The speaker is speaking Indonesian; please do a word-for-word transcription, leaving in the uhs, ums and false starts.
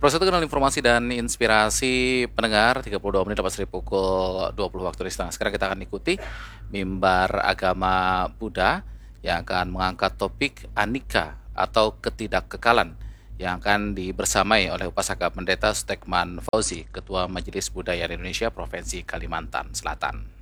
Persatuan Informasi dan Inspirasi Pendengar, tiga puluh dua menit lepas dari pukul dua puluh waktu Indonesia. Sekarang kita akan ikuti mimbar agama Buddha yang akan mengangkat topik Anika atau ketidakkekalan yang akan dibersamai oleh Upasaka Pendeta Stekman Fauzi, Ketua Majelis Budaya Indonesia Provinsi Kalimantan Selatan.